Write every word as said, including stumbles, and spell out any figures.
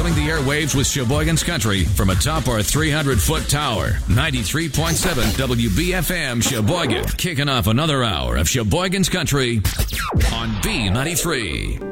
filling the airwaves with Sheboygan's Country from atop our three hundred foot tower. ninety-three point seven W B F M Sheboygan. Kicking off another hour of Sheboygan's Country on B ninety-three.